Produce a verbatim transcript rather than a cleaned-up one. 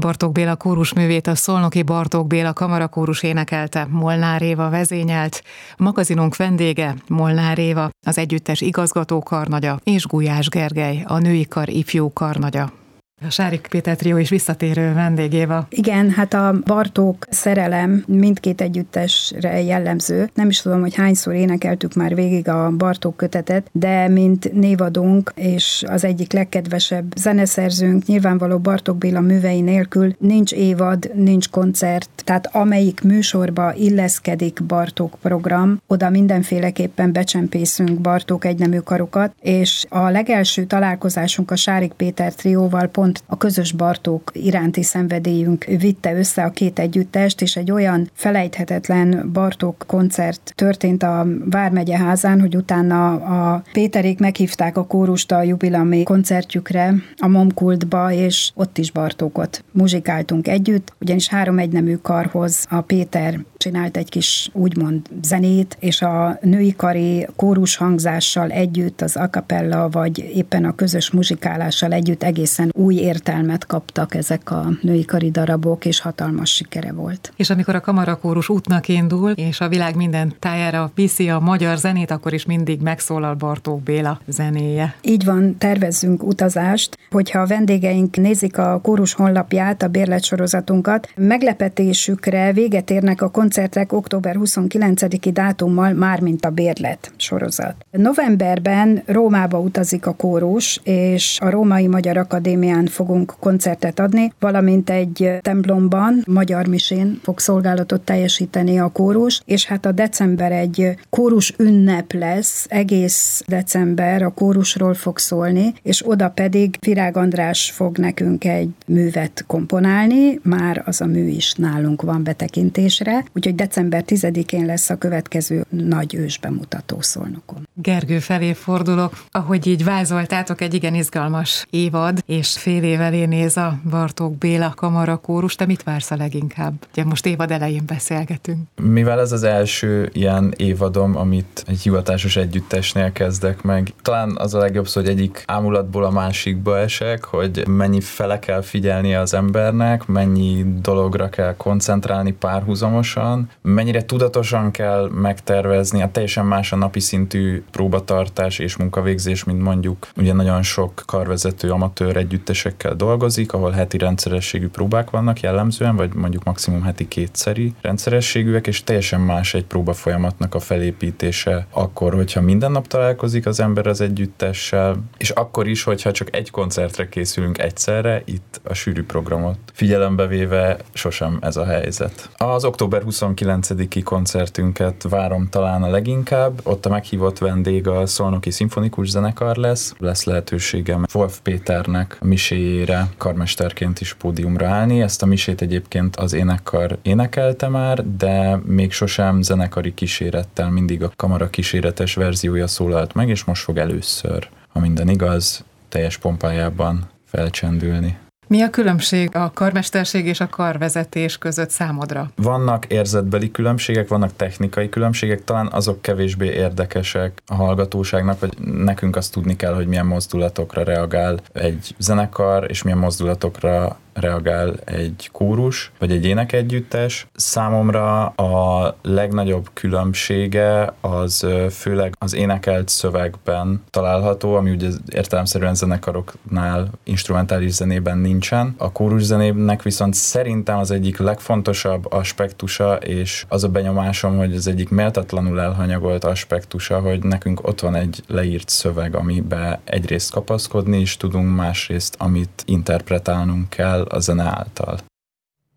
Bartók Béla kórusművét a szolnoki Bartók Béla kamarakórus énekelte, Molnár Éva vezényelt. Magazinunk vendége Molnár Éva, az együttes igazgató karnagya, és Gulyás Gergely, a női kar ifjú karnagya. A Sárik Péter trió is visszatérő vendég, Éva. Igen, hát a Bartók szerelem mindkét együttesre jellemző. Nem is tudom, hogy hányszor énekeltük már végig a Bartók kötetet, de mint névadónk és az egyik legkedvesebb zeneszerzőnk, nyilvánvaló Bartók Béla művei nélkül nincs évad, nincs koncert, tehát amelyik műsorba illeszkedik Bartók program, oda mindenféleképpen becsempészünk Bartók egynemű karokat, és a legelső találkozásunk a Sárik Péter trióval pont a közös Bartók iránti szenvedélyünk vitte össze a két együttest, és egy olyan felejthetetlen Bartók koncert történt a Vármegye házán, hogy utána a Péterék meghívták a kórust a jubilami koncertjükre, a Momkultba, és ott is Bartókot muzsikáltunk együtt, ugyanis három egynemű karhoz a Péter csinált egy kis úgymond zenét, és a női kari kórus hangzással együtt, az a cappella, vagy éppen a közös muzsikálással együtt egészen új értelmet kaptak ezek a női kari darabok, és hatalmas sikere volt. És amikor a kamarakórus útnak indul, és a világ minden tájára viszi a magyar zenét, akkor is mindig megszólal Bartók Béla zenéje. Így van, tervezzünk utazást, hogyha a vendégeink nézik a kórus honlapját, a bérletssorozatunkat, meglepetésükre véget érnek a koncertek október huszonkilencediki dátummal, mármint a bérlet sorozat. Novemberben Rómába utazik a kórus, és a Római Magyar Akadémián fogunk koncertet adni, valamint egy templomban, magyar misén fog szolgálatot teljesíteni a kórus, és hát a december egy kórus ünnep lesz, egész december a kórusról fog szólni, és oda pedig Virág András fog nekünk egy művet komponálni, már az a mű is nálunk van betekintésre, úgyhogy december tizedikén lesz a következő nagy ősbemutató Szolnokon. Gergő felé fordulok, ahogy így vázoltátok, egy igen izgalmas évad, és fél év elé néz a Bartók Béla kamarakórus. Te mit vársz a leginkább? Ugye most évad elején beszélgetünk. Mivel ez az első ilyen évadom, amit egy hivatásos együttesnél kezdek meg, talán az a legjobb szó, hogy egyik ámulatból a másikba esek, hogy mennyi fele kell figyelnie az embernek, mennyi dologra kell koncentrálni párhuzamosan, mennyire tudatosan kell megtervezni, a teljesen más a napi szintű próbatartás és munkavégzés, mint mondjuk ugye nagyon sok karvezető amatőr együttesekkel dolgozik, ahol heti rendszerességű próbák vannak jellemzően, vagy mondjuk maximum heti kétszeri rendszerességűek, és teljesen más egy próba folyamatnak a felépítése akkor, hogyha minden nap találkozik az ember az együttessel, és akkor is, hogyha csak egy koncertre készülünk egyszerre, itt a sűrű programot figyelembe véve sosem ez a helyzet. Az október huszonkilencediki koncertünket várom talán a leginkább, ott a meghívott vendég a Szolnoki Szimfonikus Zenekar lesz, lesz lehetőségem Wolf Péternek a miséjére karmesterként is pódiumra állni. Ezt a misét egyébként az énekkar énekelte már, de még sosem zenekari kísérettel, mindig a kamara kíséretes verziója szólalt meg, és most fog először, ha minden igaz, teljes pompájában felcsendülni. Mi a különbség a karmesterség és a karvezetés között számodra? Vannak érzetbeli különbségek, vannak technikai különbségek, talán azok kevésbé érdekesek a hallgatóságnak, vagy nekünk azt tudni kell, hogy milyen mozdulatokra reagál egy zenekar, és milyen mozdulatokra reagál egy kórus, vagy egy énekegyüttes. Számomra a legnagyobb különbsége az főleg az énekelt szövegben található, ami ugye értelemszerűen zenekaroknál, instrumentális zenében nincsen. A kórus zenének viszont szerintem az egyik legfontosabb aspektusa, és az a benyomásom, hogy az egyik méltatlanul elhanyagolt aspektusa, hogy nekünk ott van egy leírt szöveg, amiben egyrészt kapaszkodni is tudunk, másrészt amit interpretálnunk kell a zene által.